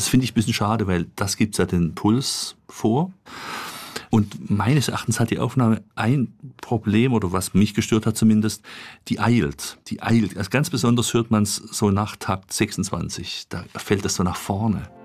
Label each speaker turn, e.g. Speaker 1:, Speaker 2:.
Speaker 1: finde ich ein bisschen schade, weil das gibt ja den Puls vor. Und meines Erachtens hat die Aufnahme ein Problem, oder was mich gestört hat zumindest, die eilt. Also ganz besonders hört man es so nach Takt 26, da fällt das so nach vorne.